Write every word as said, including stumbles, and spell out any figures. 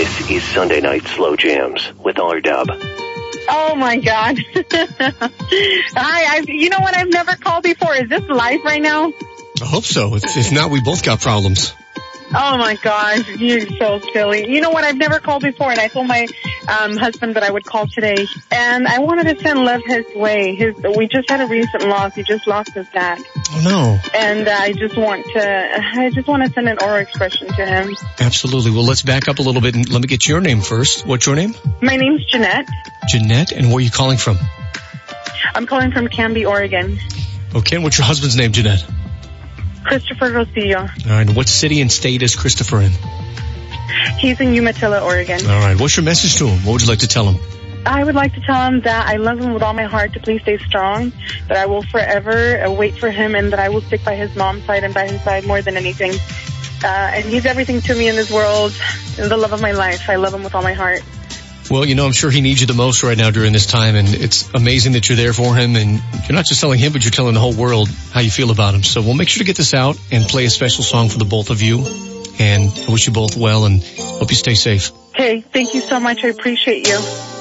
This is Sunday Night Slow Jams with R-Dub. Oh, my God. Hi, I've, you know what? I've never called before. Is this live right now? I hope so. If, if not, we both got problems. Oh, my gosh. You're so silly. You know what? I've never called before, and I told my um, husband that I would call today. And I wanted to send love his way. His, we just had a recent loss. He just lost his dad. Oh, no. And uh, I just want to I just want to send an oral expression to him. Absolutely. Well, let's back up a little bit and let me get your name first. What's your name? My name's Jeanette. Jeanette, and where are you calling from? I'm calling from Canby, Oregon. Okay, and what's your husband's name, Jeanette? Christopher Rosillo. All right, and what city and state is Christopher in? He's in Umatilla, Oregon. All right, what's your message to him? What would you like to tell him? I would like to tell him that I love him with all my heart, to please stay strong, that I will forever wait for him, and that I will stick by his mom's side and by his side more than anything. Uh, and he's everything to me in this world, the love of my life. I love him with all my heart. Well, you know, I'm sure he needs you the most right now during this time, and it's amazing that you're there for him, and you're not just telling him, but you're telling the whole world how you feel about him. So we'll make sure to get this out and play a special song for the both of you, and I wish you both well, and hope you stay safe. Okay, thank you so much. I appreciate you.